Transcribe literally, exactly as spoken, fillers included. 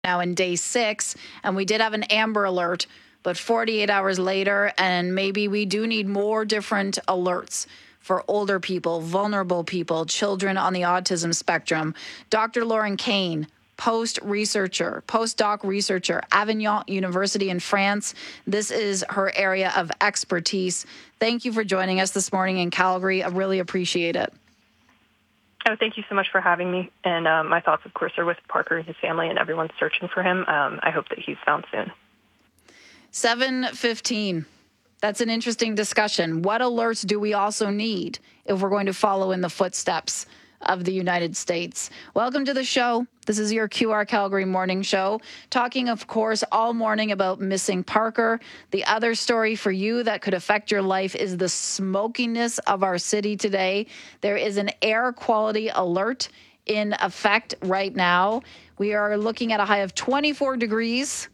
now in day six, and we did have an Amber Alert, but forty-eight hours later, and maybe we do need more different alerts for older people, vulnerable people, children on the autism spectrum. Doctor Lauren Kane, post researcher, postdoc researcher, Avignon University in France. This is her area of expertise. Thank you for joining us this morning in Calgary. I really appreciate it. Oh, thank you so much for having me. And um, my thoughts, of course, are with Parker and his family, and everyone's searching for him. Um, I hope that he's found soon. seven fifteen. That's an interesting discussion. What alerts do we also need if we're going to follow in the footsteps of the United States? Welcome to the show. This is your Q R Calgary Morning Show, talking, of course, all morning about missing Parker. The other story for you that could affect your life is the smokiness of our city today. There is an air quality alert in effect right now. We are looking at a high of twenty-four degrees